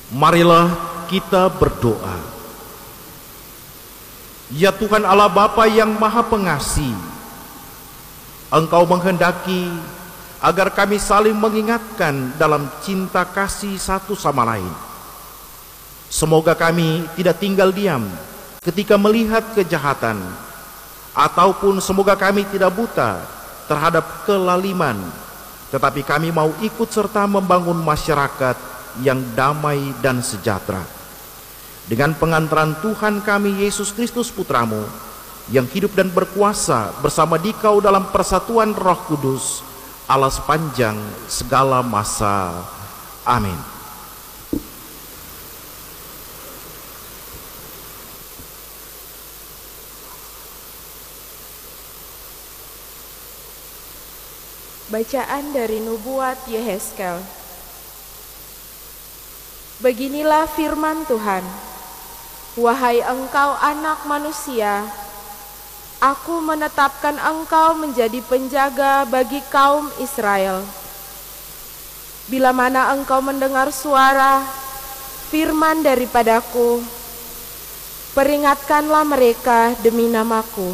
Marilah kita berdoa. Ya Tuhan Allah Bapa yang Maha Pengasih, Engkau menghendaki agar kami saling mengingatkan dalam cinta kasih satu sama lain. Semoga kami tidak tinggal diam ketika melihat kejahatan, ataupun semoga kami tidak buta terhadap kelaliman, tetapi kami mau ikut serta membangun masyarakat yang damai dan sejahtera. Dengan pengantaran Tuhan kami Yesus Kristus Putramu, yang hidup dan berkuasa bersama Dikau dalam persatuan Roh Kudus, Allah sepanjang segala masa. Amin. Bacaan dari Nubuat Yehezkel. Beginilah firman Tuhan. Wahai engkau anak manusia, Aku menetapkan engkau menjadi penjaga bagi kaum Israel. Bila mana engkau mendengar suara firman daripadaku, peringatkanlah mereka demi namaku.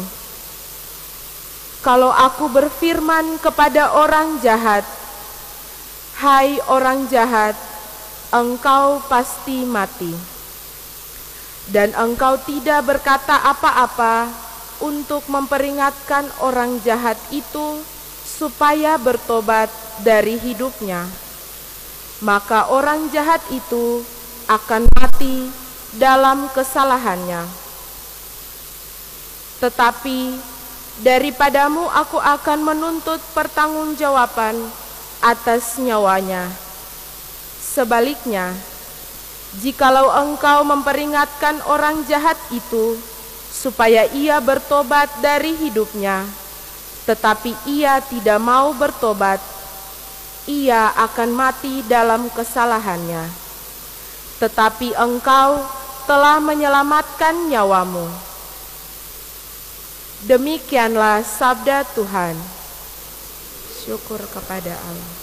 Kalau aku berfirman kepada orang jahat, hai orang jahat, engkau pasti mati. Dan engkau tidak berkata apa-apa untuk memperingatkan orang jahat itu supaya bertobat dari hidupnya, maka orang jahat itu akan mati dalam kesalahannya. Tetapi daripadamu aku akan menuntut pertanggungjawaban atas nyawanya. Sebaliknya, jikalau engkau memperingatkan orang jahat itu supaya ia bertobat dari hidupnya, tetapi ia tidak mau bertobat, ia akan mati dalam kesalahannya. Tetapi engkau telah menyelamatkan nyawamu. Demikianlah sabda Tuhan. Syukur kepada Allah.